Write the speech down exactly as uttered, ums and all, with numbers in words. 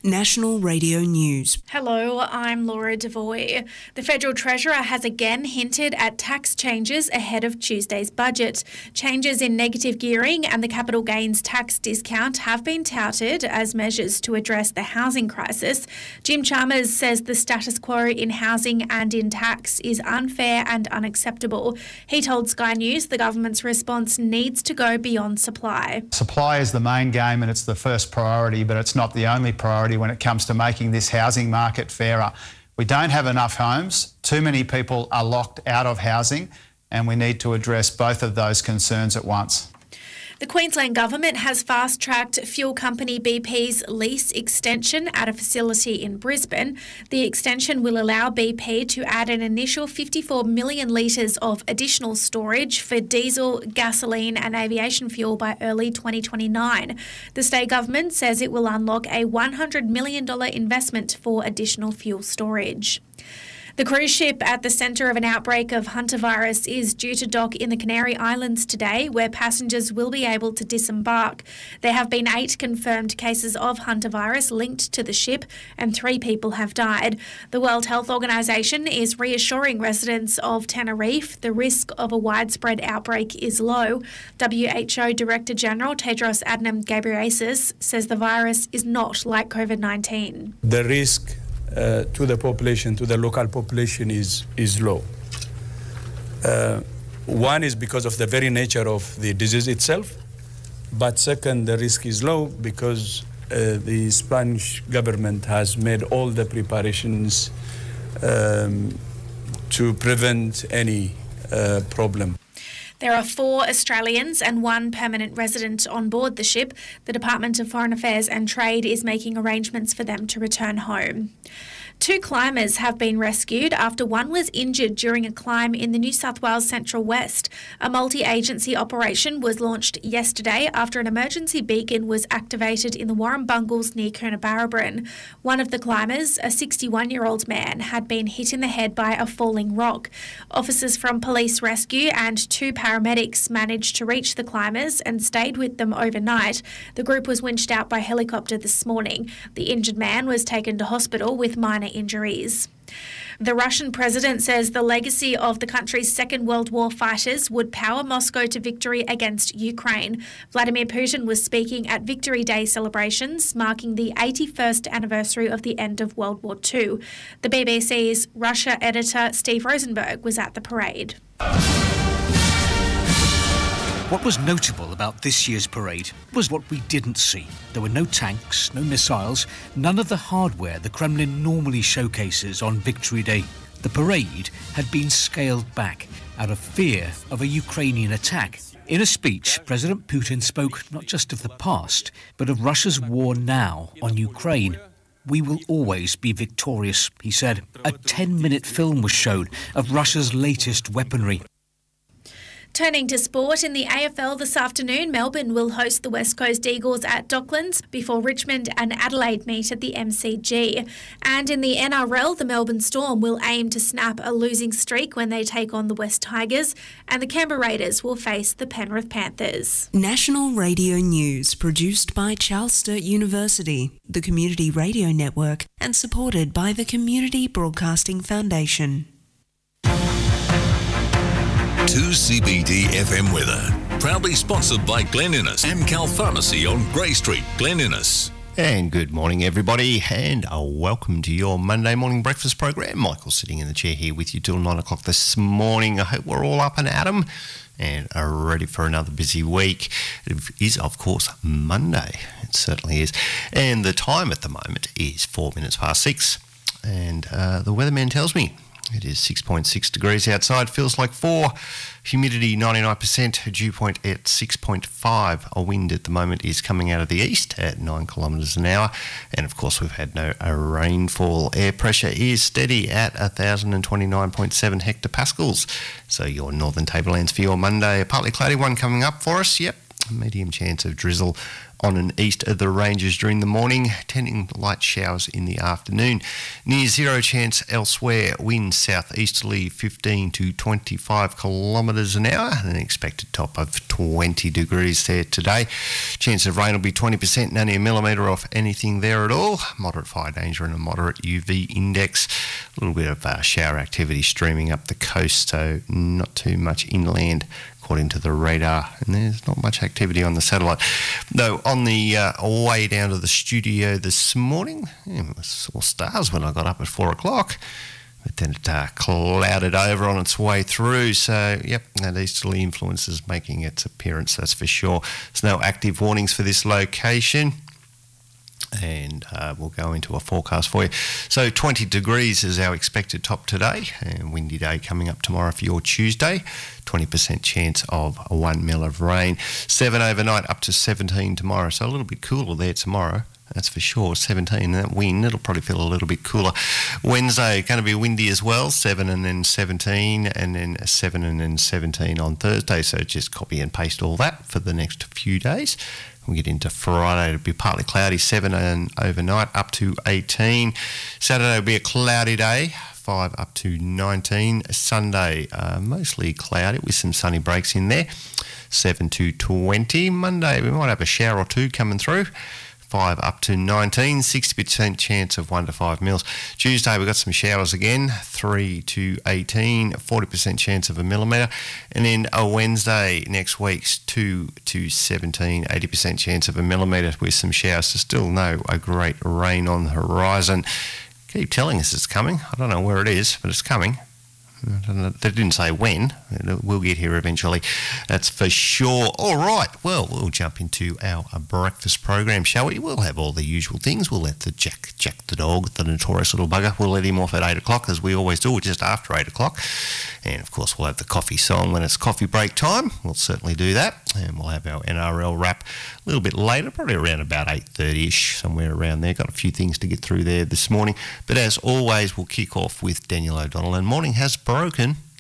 National Radio News. Hello, I'm Laura Devoy. The Federal Treasurer has again hinted at tax changes ahead of Tuesday's budget. Changes in negative gearing and the capital gains tax discount have been touted as measures to address the housing crisis. Jim Chalmers says the status quo in housing and in tax is unfair and unacceptable. He told Sky News the government's response needs to go beyond supply. Supply is the main game and it's the first priority, but it's not the only priority when it comes to making this housing market fairer. We don't have enough homes, too many people are locked out of housing, and we need to address both of those concerns at once. The Queensland Government has fast-tracked fuel company B P's lease extension at a facility in Brisbane. The extension will allow B P to add an initial fifty-four million litres of additional storage for diesel, gasoline and aviation fuel by early twenty twenty-nine. The state government says it will unlock a one hundred million dollars investment for additional fuel storage. The cruise ship at the centre of an outbreak of hantavirus is due to dock in the Canary Islands today, where passengers will be able to disembark. There have been eight confirmed cases of hantavirus linked to the ship, and three people have died. The World Health Organisation is reassuring residents of Tenerife the risk of a widespread outbreak is low. W H O Director General Tedros Adhanom Ghebreyesus says the virus is not like COVID nineteen. The risk Uh, to the population, to the local population, is is low. Uh, one is because of the very nature of the disease itself, but second, the risk is low because uh, the Spanish government has made all the preparations um, to prevent any uh, problem. There are four Australians and one permanent resident on board the ship. The Department of Foreign Affairs and Trade is making arrangements for them to return home. Two climbers have been rescued after one was injured during a climb in the New South Wales Central West. A multi-agency operation was launched yesterday after an emergency beacon was activated in the Warrumbungles near Coonabarabran. One of the climbers, a sixty-one-year-old man, had been hit in the head by a falling rock. Officers from Police Rescue and two paramedics managed to reach the climbers and stayed with them overnight. The group was winched out by helicopter this morning. The injured man was taken to hospital with minor injuries. The Russian president says the legacy of the country's Second World War fighters would power Moscow to victory against Ukraine. Vladimir Putin was speaking at Victory Day celebrations, marking the eighty-first anniversary of the end of World War Two. The B B C's Russia editor Steve Rosenberg was at the parade. What was notable about this year's parade was what we didn't see. There were no tanks, no missiles, none of the hardware the Kremlin normally showcases on Victory Day. The parade had been scaled back out of fear of a Ukrainian attack. In a speech, President Putin spoke not just of the past, but of Russia's war now on Ukraine. "We will always be victorious," he said. A ten-minute film was shown of Russia's latest weaponry. Turning to sport, in the A F L this afternoon, Melbourne will host the West Coast Eagles at Docklands before Richmond and Adelaide meet at the M C G. And in the N R L, the Melbourne Storm will aim to snap a losing streak when they take on the West Tigers, and the Canberra Raiders will face the Penrith Panthers. National Radio News, produced by Charles Sturt University, the Community Radio Network, and supported by the Community Broadcasting Foundation. two C B D F M weather, proudly sponsored by Glen Innes and Cal Pharmacy on Grey Street, Glen Innes. And good morning, everybody, and uh, welcome to your Monday morning breakfast program. Michael sitting in the chair here with you till nine o'clock this morning. I hope we're all up and at 'em and are ready for another busy week. It is, of course, Monday. It certainly is. And the time at the moment is four minutes past six. And uh, the weatherman tells me it is six point six degrees outside, feels like four, humidity ninety-nine percent, dew point at six point five. A wind at the moment is coming out of the east at nine kilometres an hour, and of course we've had no uh, rainfall. Air pressure is steady at one thousand twenty-nine point seven hectopascals. So your northern tablelands for your Monday, a partly cloudy one coming up for us, yep. Medium chance of drizzle on and east of the ranges during the morning, tending light showers in the afternoon. Near zero chance elsewhere, winds southeasterly fifteen to twenty-five kilometres an hour, and an expected top of twenty degrees there today. Chance of rain will be twenty percent, only a millimetre off anything there at all. Moderate fire danger and a moderate U V index. A little bit of uh, shower activity streaming up the coast, so not too much inland according to the radar, and there's not much activity on the satellite. Though on the uh, way down to the studio this morning, yeah, I saw stars when I got up at four o'clock, but then it uh, clouded over on its way through. So, yep, that easterly influence is making its appearance, that's for sure. There's no active warnings for this location. And uh, we'll go into a forecast for you. So twenty degrees is our expected top today, and windy day coming up tomorrow for your Tuesday. twenty percent chance of a one mil of rain. seven overnight up to seventeen tomorrow, so a little bit cooler there tomorrow. That's for sure. seventeen, that wind, it'll probably feel a little bit cooler. Wednesday, going to be windy as well, seven and then seventeen, and then seven and then seventeen on Thursday. So just copy and paste all that for the next few days. We'll get into Friday. It'll be partly cloudy, seven and overnight up to eighteen. Saturday will be a cloudy day, five up to nineteen. Sunday, uh, mostly cloudy with some sunny breaks in there, seven to twenty. Monday, we might have a shower or two coming through, five up to nineteen, sixty percent chance of one to five mils. Tuesday, we've got some showers again, three to eighteen, forty percent chance of a millimetre. And then a Wednesday next week's two to seventeen, eighty percent chance of a millimetre with some showers. So still no a great rain on the horizon. Keep telling us it's coming. I don't know where it is, but it's coming. I don't know. They didn't say when. We'll get here eventually, that's for sure. All right, well, we'll jump into our breakfast program, shall we? We'll have all the usual things. We'll let the Jack, Jack the dog, the notorious little bugger, we'll let him off at eight o'clock, as we always do, just after eight o'clock. And, of course, we'll have the coffee song when it's coffee break time. We'll certainly do that. And we'll have our N R L wrap a little bit later, probably around about eight thirty-ish, somewhere around there. Got a few things to get through there this morning. But as always, we'll kick off with Daniel O'Donnell. And morning has broken